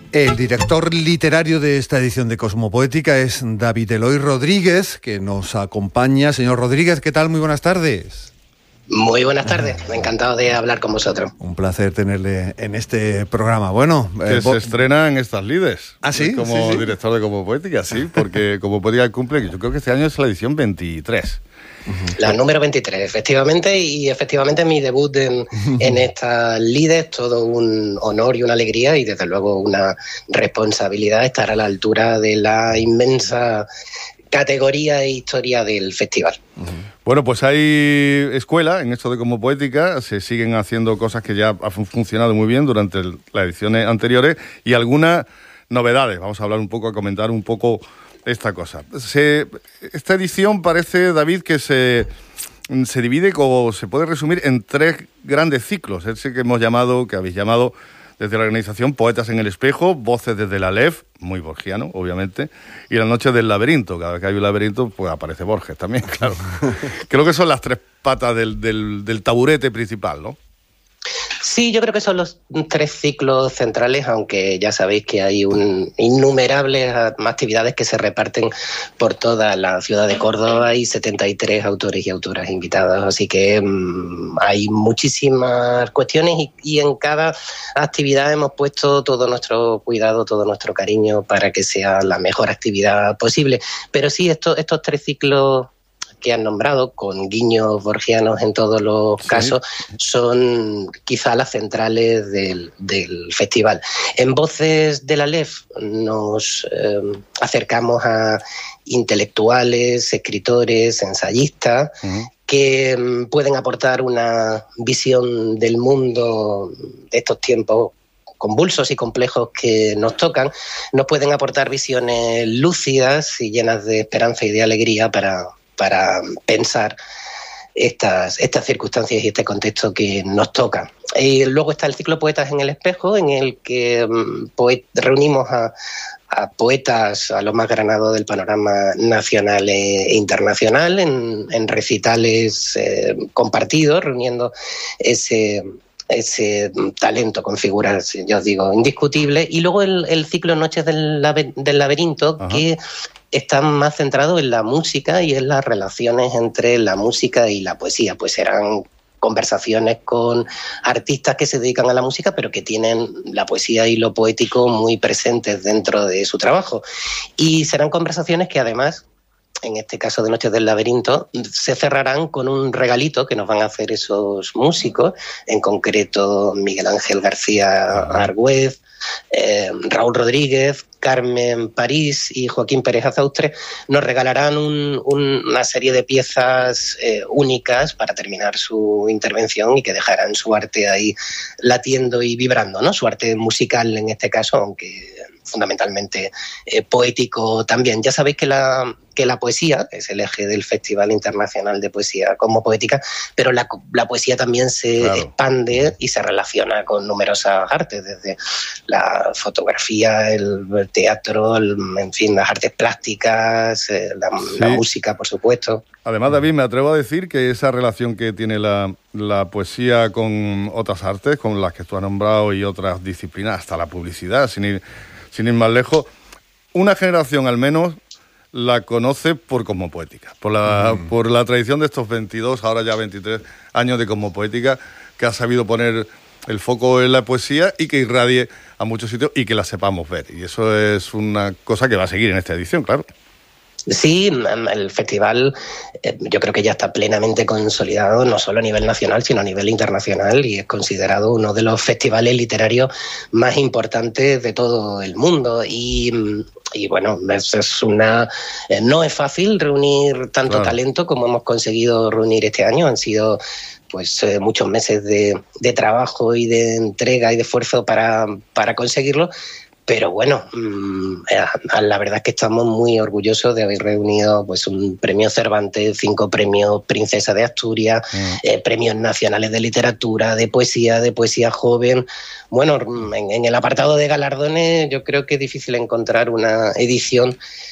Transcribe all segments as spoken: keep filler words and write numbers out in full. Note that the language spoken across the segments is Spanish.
El director literario de esta edición de Cosmopoética es David Eloy Rodríguez, que nos acompaña. Señor Rodríguez, ¿qué tal? Muy buenas tardes. Muy buenas tardes, encantado de hablar con vosotros. Un placer tenerle en este programa. Bueno, que eh, se estrena en estas lides. ¿Ah, sí? Como sí, sí. director de Cosmopoética, sí, porque Cosmopoética cumple, yo creo que este año es la edición veintitrés. La número veintitrés, efectivamente, y efectivamente mi debut en, en estas lides, todo un honor y una alegría y desde luego una responsabilidad estar a la altura de la inmensa categoría e historia del festival. Bueno, pues hay escuela en esto de Cosmopoética, se siguen haciendo cosas que ya han funcionado muy bien durante el, las ediciones anteriores y algunas novedades. Vamos a hablar un poco, a comentar un poco esta cosa. Se, esta edición parece, David, que se, se divide, o se puede resumir en tres grandes ciclos. Ese que hemos llamado, que habéis llamado desde la organización Poetas en el Espejo, Voces desde la Aleph, muy borgiano, obviamente, y Las Noches del Laberinto. Cada vez que hay un laberinto, pues aparece Borges también, claro. Creo que son las tres patas del, del, del taburete principal, ¿no? Sí, yo creo que son los tres ciclos centrales, aunque ya sabéis que hay un, innumerables actividades que se reparten por toda la ciudad de Córdoba. Hay setenta y tres autores y autoras invitados, así que mmm, hay muchísimas cuestiones y, y en cada actividad hemos puesto todo nuestro cuidado, todo nuestro cariño para que sea la mejor actividad posible. Pero sí, esto, estos tres ciclos que han nombrado, con guiños borgianos en todos los sí. casos, son quizá las centrales del, del festival. En Voces de la Aleph nos eh, acercamos a intelectuales, escritores, ensayistas, uh-huh. que um, pueden aportar una visión del mundo de estos tiempos convulsos y complejos que nos tocan, nos pueden aportar visiones lúcidas y llenas de esperanza y de alegría para para pensar estas, estas circunstancias y este contexto que nos toca. Y luego está el ciclo Poetas en el Espejo, en el que poet, reunimos a, a poetas a los más granados del panorama nacional e internacional en, en recitales eh, compartidos, reuniendo ese... ese talento con figuras, yo os digo, indiscutibles. Y luego el, el ciclo Noches del, laber, del Laberinto, Ajá. que está más centrado en la música y en las relaciones entre la música y la poesía. Pues serán conversaciones con artistas que se dedican a la música, pero que tienen la poesía y lo poético muy presentes dentro de su trabajo. Y serán conversaciones que además, en este caso de Noches del Laberinto, se cerrarán con un regalito que nos van a hacer esos músicos, en concreto Miguel Ángel García Argüez, eh, Raúl Rodríguez, Carmen París y Joaquín Pérez Azaustre. Nos regalarán un, un, una serie de piezas eh, únicas para terminar su intervención y que dejarán su arte ahí latiendo y vibrando, ¿no? Su arte musical en este caso, aunque fundamentalmente eh, poético también. Ya sabéis que la, que la poesía es el eje del Festival Internacional de Poesía Cosmopoética, pero la, la poesía también se claro. expande y se relaciona con numerosas artes, desde la fotografía, el teatro, el, en fin, las artes plásticas, eh, la, sí. la música, por supuesto. Además, David, me atrevo a decir que esa relación que tiene la, la poesía con otras artes, con las que tú has nombrado y otras disciplinas, hasta la publicidad, sin ir, sin ir más lejos, una generación al menos la conoce por Cosmopoética, por la, mm. por la tradición de estos veintidós, ahora ya veintitrés años de Cosmopoética, que ha sabido poner el foco en la poesía y que irradie a muchos sitios y que la sepamos ver. Y eso es una cosa que va a seguir en esta edición, claro. Sí, el festival eh, yo creo que ya está plenamente consolidado, no solo a nivel nacional, sino a nivel internacional, y es considerado uno de los festivales literarios más importantes de todo el mundo. Y, y bueno, es, es una eh, no es fácil reunir tanto claro. talento como hemos conseguido reunir este año. Han sido pues eh, muchos meses de, de trabajo y de entrega y de esfuerzo para, para conseguirlo. Pero bueno, mmm, la verdad es que estamos muy orgullosos de haber reunido pues un premio Cervantes, cinco premios Princesa de Asturias, mm. eh, premios nacionales de literatura, de poesía, de poesía joven. Bueno, en, en el apartado de galardones yo creo que es difícil encontrar una edición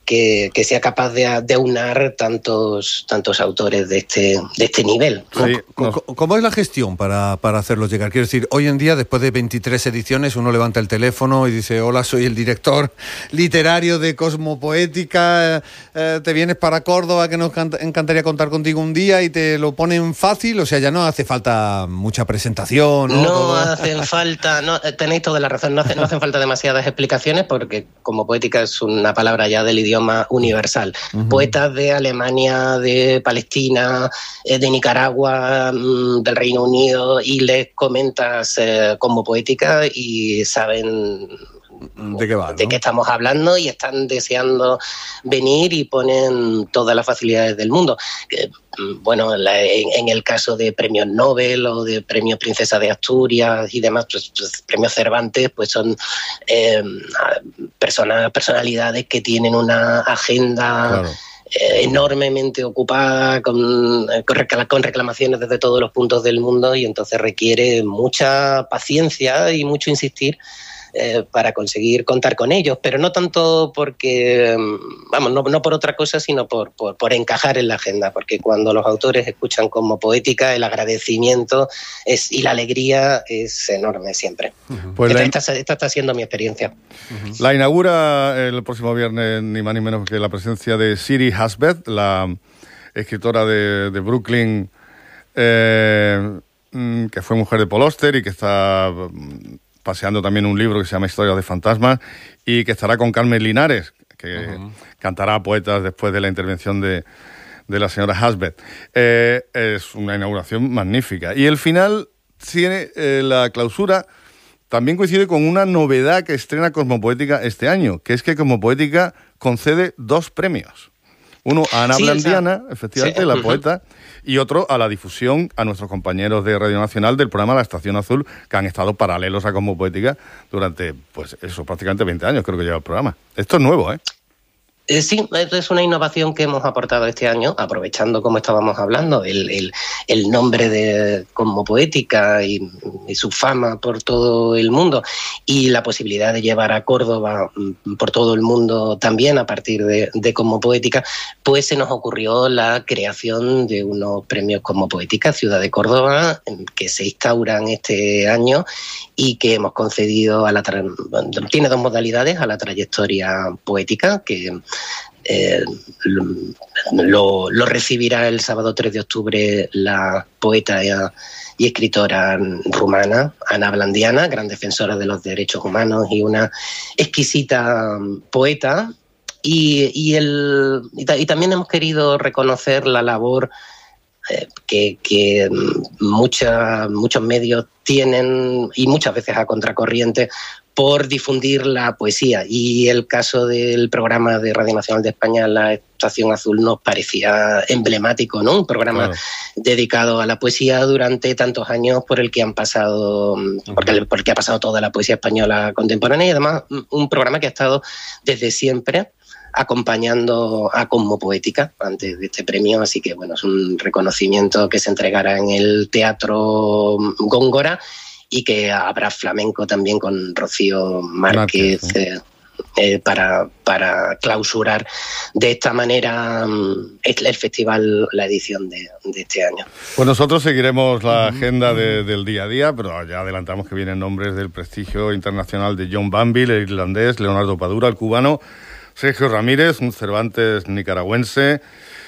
que, que sea capaz de, de aunar tantos, tantos autores de este, de este nivel. Sí, ¿Cómo, no. ¿Cómo es la gestión para, para hacerlos llegar? Quiero decir, hoy en día, después de veintitrés ediciones, uno levanta el teléfono y dice: hola, soy el director literario de Cosmopoética, eh, te vienes para Córdoba, que nos encantaría contar contigo un día, y te lo ponen fácil. O sea, ya no hace falta mucha presentación, ¿no? No Todo. hacen falta, no, tenéis toda la razón, no, hace, no hacen falta demasiadas explicaciones, porque Cosmopoética es una palabra ya del idioma universal. Uh-huh. Poetas de Alemania, de Palestina, eh, de Nicaragua, mmm, del Reino Unido, y les comentas eh, Cosmopoética y saben de qué va, ¿no? de qué estamos hablando, y están deseando venir y ponen todas las facilidades del mundo. Eh, bueno, la, en, en el caso de premios Nobel o de premios Princesa de Asturias y demás, pues, pues premios Cervantes, pues son eh, personas, personalidades que tienen una agenda claro. eh, enormemente ocupada, con, con reclamaciones desde todos los puntos del mundo, y entonces requiere mucha paciencia y mucho insistir Eh, para conseguir contar con ellos, pero no tanto porque, vamos, no, no por otra cosa, sino por, por, por encajar en la agenda, porque cuando los autores escuchan Cosmopoética, el agradecimiento es, y la alegría es enorme siempre. Uh-huh. Pues esta, la... esta, esta está siendo mi experiencia. Uh-huh. La inaugura el próximo viernes ni más ni menos que la presencia de Siri Husband, la escritora de, de Brooklyn, eh, que fue mujer de Paul Auster y que está paseando también un libro que se llama Historias de Fantasmas, y que estará con Carmen Linares, que uh-huh. cantará poetas después de la intervención de, de la señora Husband. Eh, es una inauguración magnífica. Y el final tiene eh, la clausura, también coincide con una novedad que estrena Cosmopoética este año, que es que Cosmopoética concede dos premios. Uno a Ana sí, Blandiana, o sea, efectivamente, sí. la poeta, y otro a la difusión a nuestros compañeros de Radio Nacional del programa La Estación Azul, que han estado paralelos a Cosmopoética durante, pues eso, prácticamente veinte años creo que lleva el programa. Esto es nuevo, ¿eh? Eh, sí, es una innovación que hemos aportado este año, aprovechando, como estábamos hablando, el, el, el nombre de Cosmopoética y, y su fama por todo el mundo, y la posibilidad de llevar a Córdoba por todo el mundo también a partir de, de Cosmopoética, pues se nos ocurrió la creación de unos premios Cosmopoética Ciudad de Córdoba, que se instauran este año y que hemos concedido a la... Tra- tiene dos modalidades: a la trayectoria poética, que Eh, lo, lo recibirá el sábado tres de octubre la poeta y escritora rumana Ana Blandiana, gran defensora de los derechos humanos y una exquisita poeta, y, y, el, y, ta, y también hemos querido reconocer la labor eh, que, que mucha, muchos medios tienen, y muchas veces a contracorriente, por difundir la poesía, y el caso del programa de Radio Nacional de España, La Estación Azul, nos parecía emblemático, ¿no? Un programa claro. dedicado a la poesía durante tantos años, por el que han pasado, uh-huh. porque, por el que ha pasado toda la poesía española contemporánea, y además un programa que ha estado desde siempre acompañando a Cosmopoética antes de este premio, así que bueno, es un reconocimiento que se entregará en el Teatro Góngora, y que habrá flamenco también con Rocío Márquez, Márquez eh, eh, para, para clausurar de esta manera um, el, el festival, la edición de, de este año. Pues nosotros seguiremos la agenda de, del día a día, pero ya adelantamos que vienen nombres del prestigio internacional de John Banville, el irlandés, Leonardo Padura, el cubano, Sergio Ramírez, un Cervantes nicaragüense,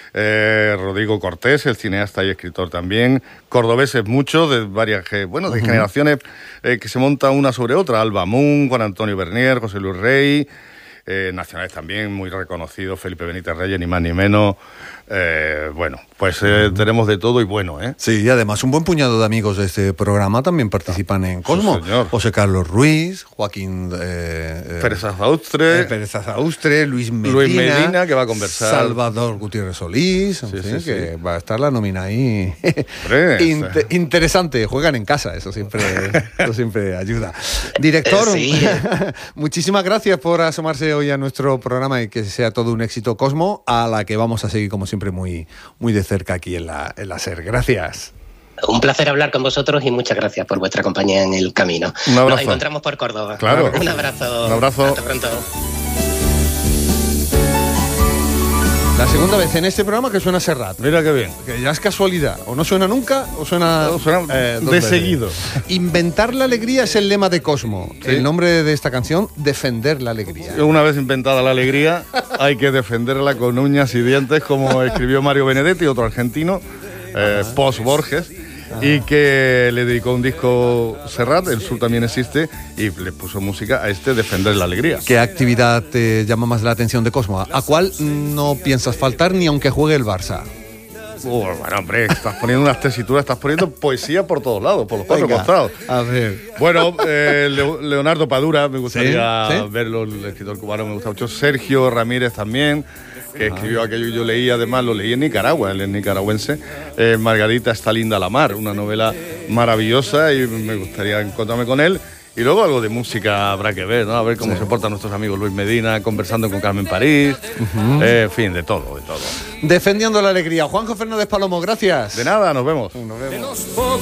Eh, Rodrigo Cortés, el cineasta y escritor también, cordobeses muchos, de varias, bueno, de uh-huh. generaciones eh, que se montan una sobre otra: Alba Moon, Juan Antonio Bernier, José Luis Rey, eh, nacionales también muy reconocidos, Felipe Benítez Reyes, ni más ni menos. Eh, bueno, pues eh, uh-huh. tenemos de todo y bueno, ¿eh? Sí, y además un buen puñado de amigos de este programa también participan en Cosmo. Sí, José Carlos Ruiz, Joaquín eh, eh, Pérez Azaustre, eh, Pérez Azaustre, Luis Medina, Luis Medina, que va a conversar, Salvador Gutiérrez Solís, en sí, fin, sí, que sí. va a estar la nómina ahí. Inter- interesante, juegan en casa, eso siempre, eso siempre ayuda. Director, sí. muchísimas gracias por asomarse hoy a nuestro programa, y que sea todo un éxito Cosmo, a la que vamos a seguir como siempre muy, muy de cerca aquí en la, en la SER. Gracias. Un placer hablar con vosotros y muchas gracias por vuestra compañía en el camino. Un abrazo. Nos encontramos por Córdoba. Claro. Un abrazo. Un abrazo. Hasta pronto. La segunda vez en este programa que suena Serrat. Mira qué bien. Que ya es casualidad. O no suena nunca o suena, no, suena eh, de seguido. Inventar la alegría es el lema de Cosmo. ¿Sí? El nombre de esta canción, defender la alegría. Una vez inventada la alegría, hay que defenderla con uñas y dientes, como escribió Mario Benedetti, otro argentino, eh, post Borges. Ajá. Y que le dedicó un disco Serrat, El Sur también existe, y le puso música a este Defender la Alegría. ¿Qué actividad te llama más la atención de Cosmo? ¿A cuál no piensas faltar ni aunque juegue el Barça? Uh, bueno, hombre, estás poniendo unas tesituras, estás poniendo poesía por todos lados, por los cuatro Venga, costados. A ver. Bueno, eh, Leonardo Padura, me gustaría ¿Sí? ¿Sí? verlo, el escritor cubano me gusta mucho. Sergio Ramírez también, que escribió aquello y yo leí, además lo leí en Nicaragua, él es nicaragüense. Eh, Margarita está linda la mar, una novela maravillosa y me gustaría encontrarme con él. Y luego algo de música habrá que ver, ¿no? A ver cómo sí. se portan nuestros amigos Luis Medina, conversando con Carmen París, uh-huh. eh, en fin, de todo, de todo. Defendiendo la alegría. Juanjo Fernández Palomo, gracias. De nada, nos vemos. Nos vemos.